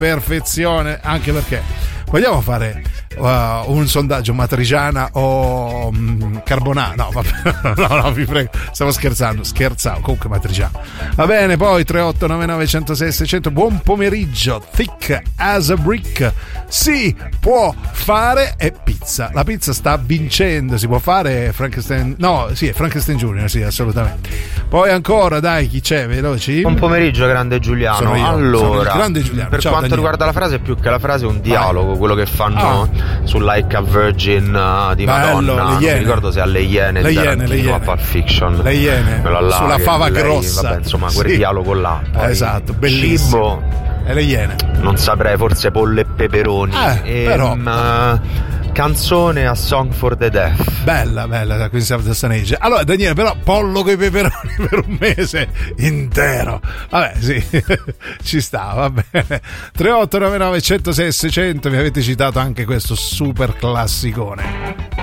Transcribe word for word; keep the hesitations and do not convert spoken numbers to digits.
perfezione, anche perché vogliamo fare uh, un sondaggio matriciana o um, carbonara? No, vabbè, no, no, vi prego, stavo scherzando, scherzavo, comunque matriciana. Va bene, poi tre otto nove nove uno zero sei sei zero zero, buon pomeriggio, thick as a brick, si può fare, e pizza, la pizza sta vincendo, si può fare Frankenstein, no, sì, è Frankenstein Junior, sì, assolutamente. Poi ancora, dai, chi c'è, veloci? Buon pomeriggio, grande Giuliano. Sono io, allora, sono il grande Giuliano. per Ciao, quanto Daniele. riguarda la frase, più che la frase è un dialogo, Vai. quello che fanno Ah. su Like a Virgin uh, di Bello, Madonna. le Non Iene. mi ricordo se alle Iene Le di Iene, le Tarantino Iene. a Pulp Fiction. Le Iene, Quello là sulla che fava lei, grossa. vabbè, insomma, quel Sì. dialogo là. Poi, Esatto, bellissimo. Cibo, E le Iene. non saprei, forse pollo e peperoni. Eh, però. uh, canzone A Song for the Deaf. Bella, bella, da Queen's of the Stone Age. Allora, Daniele, però, pollo coi peperoni per un mese intero. Vabbè, sì, ci sta, va bene. tre otto nove nove uno zero sei sei zero zero, mi avete citato anche questo super classicone.